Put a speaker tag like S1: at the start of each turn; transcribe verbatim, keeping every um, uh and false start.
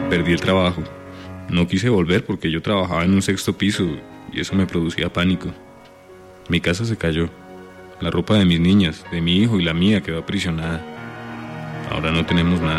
S1: Perdí el trabajo. No quise volver porque yo trabajaba en un sexto piso y eso me producía pánico. Mi casa se cayó. La ropa de mis niñas, de mi hijo y la mía quedó aprisionada. Ahora no tenemos nada.